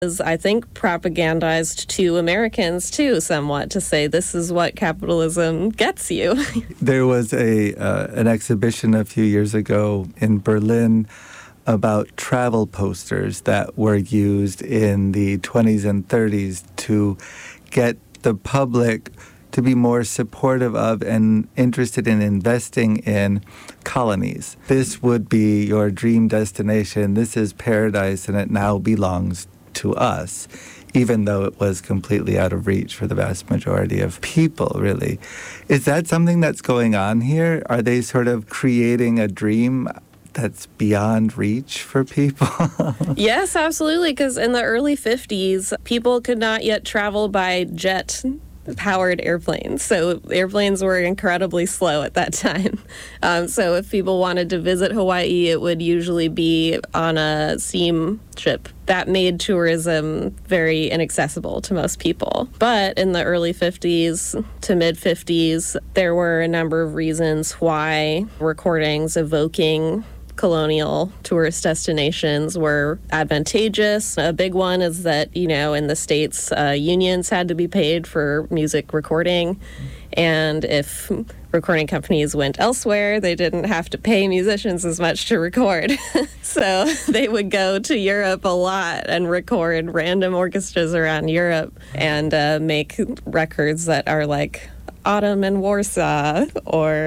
is, I think, propagandized to Americans, too, somewhat, to say this is what capitalism gets you. There was an exhibition a few years ago in Berlin about travel posters that were used in the 20s and 30s to get the public to be more supportive of and interested in investing in colonies. This would be your dream destination. This is paradise, and it now belongs to us, even though it was completely out of reach for the vast majority of people, really. Is that something that's going on here? Are they sort of creating a dream that's beyond reach for people? Yes, absolutely, because in the early 50s, people could not yet travel by jet-powered airplanes. So airplanes were incredibly slow at that time. So if people wanted to visit Hawaii, it would usually be on a steamship. That made tourism very inaccessible to most people. But in the early 50s to mid-50s, there were a number of reasons why recordings evoking colonial tourist destinations were advantageous. A big one is that, in the States, unions had to be paid for music recording. And if recording companies went elsewhere, they didn't have to pay musicians as much to record. So they would go to Europe a lot and record random orchestras around Europe and make records that are like Autumn in Warsaw or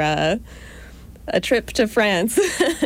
A Trip to France.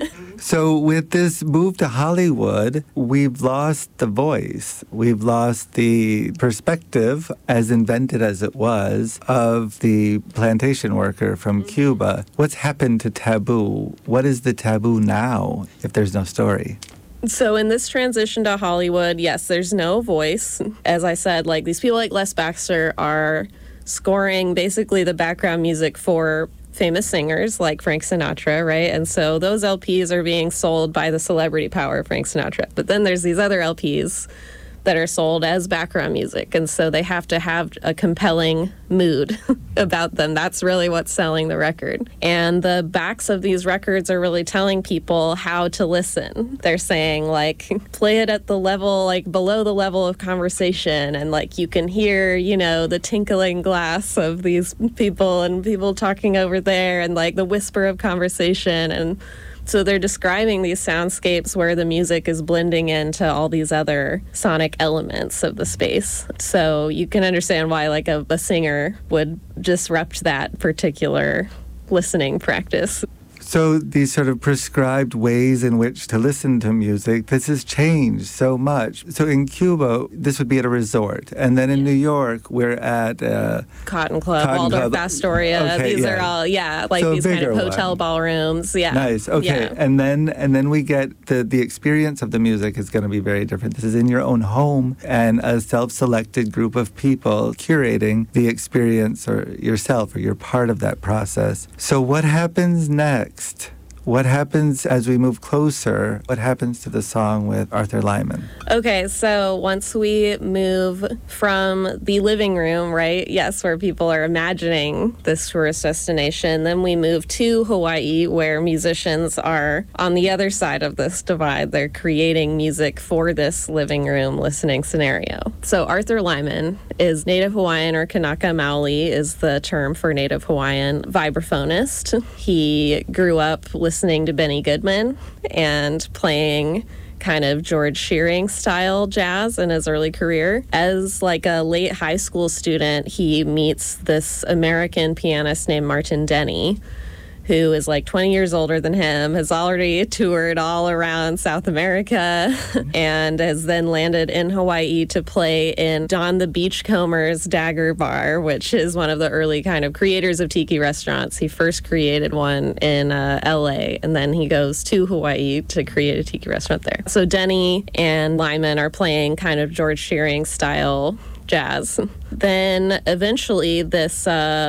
So with this move to Hollywood, we've lost the voice. We've lost the perspective, as invented as it was, of the plantation worker from Cuba. What's happened to taboo? What is the taboo now if there's no story? So in this transition to Hollywood, yes, there's no voice. As I said, these people like Les Baxter are scoring basically the background music for famous singers like Frank Sinatra, right? And so those LPs are being sold by the celebrity power of Frank Sinatra. But then there's these other LPs that are sold as background music. And so they have to have a compelling mood about them. That's really what's selling the record. And the backs of these records are really telling people how to listen. They're saying, play it at the level, below the level of conversation. And, you can hear, the tinkling glass of these people and people talking over there and, the whisper of conversation. And so they're describing these soundscapes where the music is blending into all these other sonic elements of the space. So you can understand why a singer would disrupt that particular listening practice. So these sort of prescribed ways in which to listen to music, this has changed so much. So in Cuba, this would be at a resort. And then in New York, we're at Cotton Club, Waldorf Astoria. Okay, these are all, so these kind of hotel ballrooms. Yeah. Nice. Okay. Yeah. And then we get the experience of the music is going to be very different. This is in your own home and a self-selected group of people curating the experience or yourself, or you're part of that process. So what happens next? What happens as we move closer? What happens to the song with Arthur Lyman? Okay, so once we move from the living room, right? Yes, where people are imagining this tourist destination, then we move to Hawaii, where musicians are on the other side of this divide. They're creating music for this living room listening scenario. So Arthur Lyman is Native Hawaiian, or Kanaka Maoli is the term for Native Hawaiian vibraphonist. He grew up listening to Benny Goodman and playing kind of George Shearing style jazz in his early career. As a late high school student, he meets this American pianist named Martin Denny, who is 20 years older than him, has already toured all around South America, and has then landed in Hawaii to play in Don the Beachcomber's Dagger Bar, which is one of the early kind of creators of tiki restaurants. He first created one in LA, and then he goes to Hawaii to create a tiki restaurant there. So Denny and Lyman are playing kind of George Shearing style jazz. Then eventually this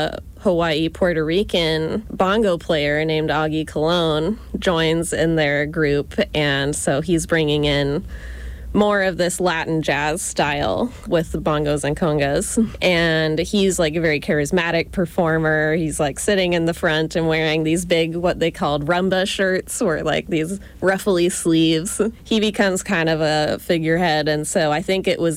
Hawaii Puerto Rican bongo player named Augie Colon joins in their group, and so he's bringing in more of this Latin jazz style with the bongos and congas. And he's a very charismatic performer. He's sitting in the front and wearing these big, what they called rumba shirts, or these ruffly sleeves. He becomes kind of a figurehead. And so I think it was